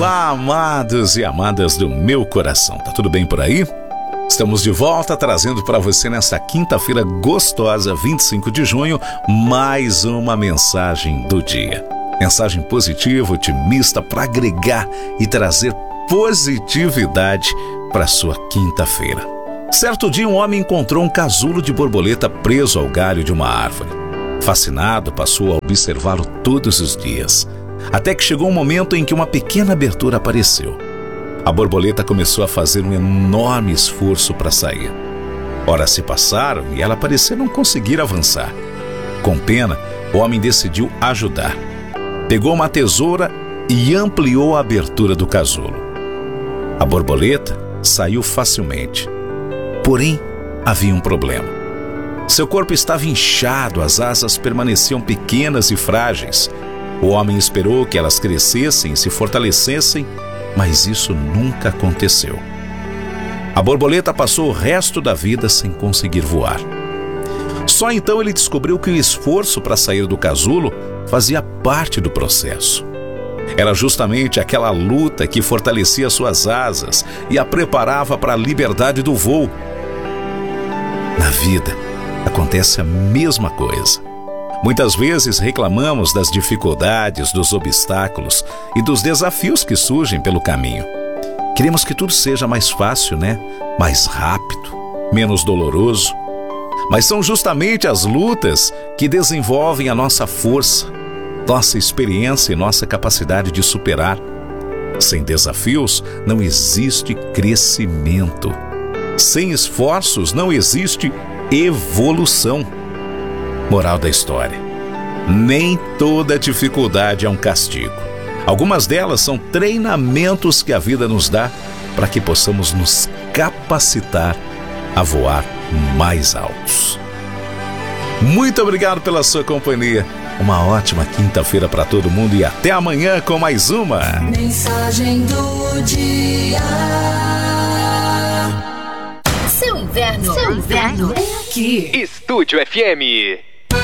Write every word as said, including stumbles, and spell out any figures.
Olá, amados e amadas do meu coração. Tá tudo bem por aí? Estamos de volta trazendo para você nessa quinta-feira gostosa, vinte e cinco de junho, mais uma mensagem do dia. Mensagem positiva, otimista, para agregar e trazer positividade para sua quinta-feira. Certo dia, um homem encontrou um casulo de borboleta preso ao galho de uma árvore. Fascinado, passou a observá-lo todos os dias, até que chegou um momento em que uma pequena abertura apareceu. A borboleta começou a fazer um enorme esforço para sair. Horas se passaram e ela parecia não conseguir avançar. Com pena, o homem decidiu ajudar. Pegou uma tesoura e ampliou a abertura do casulo. A borboleta saiu facilmente. Porém, havia um problema. Seu corpo estava inchado, as asas permaneciam pequenas e frágeis. O homem esperou que elas crescessem e se fortalecessem, mas isso nunca aconteceu. A borboleta passou o resto da vida sem conseguir voar. Só então ele descobriu que o esforço para sair do casulo fazia parte do processo. Era justamente aquela luta que fortalecia suas asas e a preparava para a liberdade do voo. Na vida, acontece a mesma coisa. Muitas vezes reclamamos das dificuldades, dos obstáculos e dos desafios que surgem pelo caminho. Queremos que tudo seja mais fácil, né? Mais rápido, menos doloroso. Mas são justamente as lutas que desenvolvem a nossa força, nossa experiência e nossa capacidade de superar. Sem desafios, não existe crescimento. Sem esforços, não existe evolução. Moral da história: nem toda dificuldade é um castigo. Algumas delas são treinamentos que a vida nos dá para que possamos nos capacitar a voar mais altos. Muito obrigado pela sua companhia. Uma ótima quinta-feira para todo mundo e até amanhã com mais uma Mensagem do dia. Seu inverno, seu inverno é aqui. Estúdio F M.